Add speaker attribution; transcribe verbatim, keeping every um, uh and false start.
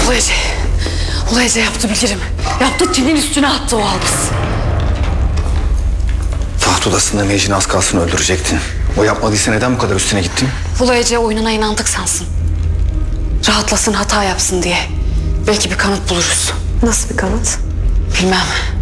Speaker 1: Ulu Ece. Ulu Ece yaptı bilirim. Yaptı, Çin'in üstüne attı o Alpız.
Speaker 2: Taht odasında Mecnun'u az kalsın öldürecektin. O yapmadıysa neden bu kadar üstüne gittin?
Speaker 1: Ulu Ece oyununa inandık sansın. Rahatlasın, hata yapsın diye. Belki bir kanıt buluruz.
Speaker 3: Nasıl bir kanıt?
Speaker 1: Bilmem.